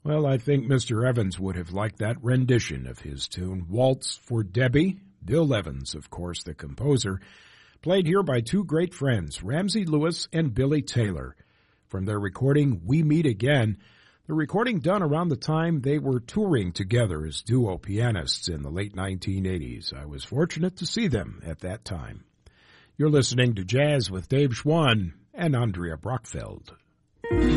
Well, I think Mr. Evans would have liked that rendition of his tune, Waltz for Debbie. Bill Evans, of course, the composer, played here by two great friends, Ramsey Lewis and Billy Taylor. From their recording, We Meet Again, the recording done around the time they were touring together as duo pianists in the late 1980s. I was fortunate to see them at that time. You're listening to Jazz with Dave Schwann and Andrea Brockfeld.